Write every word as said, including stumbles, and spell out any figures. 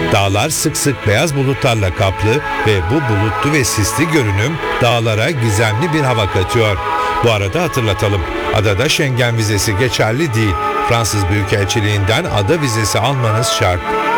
Dağlar sık sık beyaz bulutlarla kaplı ve bu bulutlu ve sisli görünüm dağlara gizemli bir hava katıyor. Bu arada hatırlatalım, adada Schengen vizesi geçerli değil. Fransız Büyükelçiliğinden ada vizesi almanız şart.